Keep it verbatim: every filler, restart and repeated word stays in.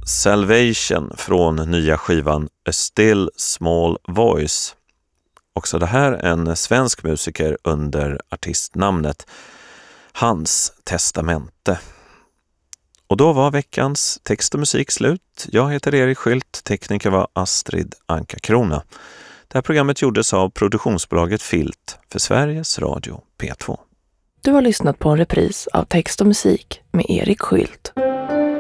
Salvation från nya skivan A Still Small Voice. Också det här en svensk musiker under artistnamnet Hans Testamente. Och då var veckans text och musik slut. Jag heter Erik Skylt, tekniker var Astrid Anka Krona. Det här programmet gjordes av produktionsbolaget Filt för Sveriges Radio P två. Du har lyssnat på en repris av text och musik med Erik Skylt.